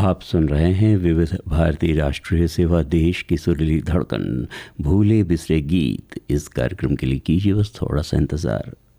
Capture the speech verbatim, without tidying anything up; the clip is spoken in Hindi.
आप सुन रहे हैं विविध भारतीय राष्ट्रीय सेवा, देश की सुरीली धड़कन, भूले बिसरे गीत। इस कार्यक्रम के लिए कीजिए बस थोड़ा सा इंतज़ार।